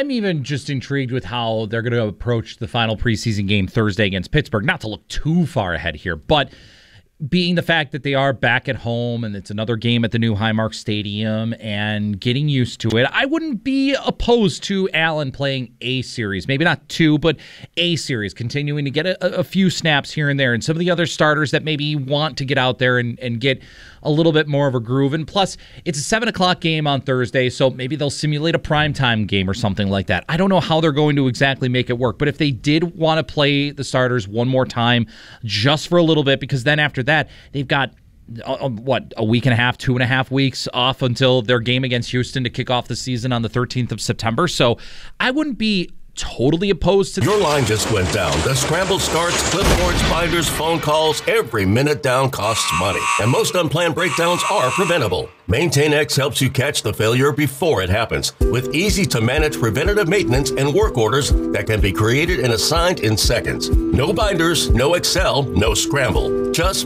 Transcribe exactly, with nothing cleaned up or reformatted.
I'm even just intrigued with how they're going to approach the final preseason game Thursday against Pittsburgh. Not to look too far ahead here, but being the fact that they are back at home and it's another game at the new Highmark Stadium and getting used to it, I wouldn't be opposed to Allen playing a series. Maybe not two, but a series, continuing to get a, a few snaps here and there. And some of the other starters that maybe want to get out there and, and get a little bit more of a groove. And plus, it's a seven o'clock game on Thursday, so maybe they'll simulate a primetime game or something like that. I don't know how they're going to exactly make it work, but if they did want to play the starters one more time just for a little bit, because then after that, they've got, uh, what, a week and a half, two and a half weeks off until their game against Houston to kick off the season on the thirteenth of September. So I wouldn't be totally opposed to Your line just went down. The scramble starts, clipboards, binders, phone calls. Every minute down costs money. And most unplanned breakdowns are preventable. MaintainX helps you catch the failure before it happens with easy-to-manage preventative maintenance and work orders that can be created and assigned in seconds. No binders, no Excel, no scramble. Just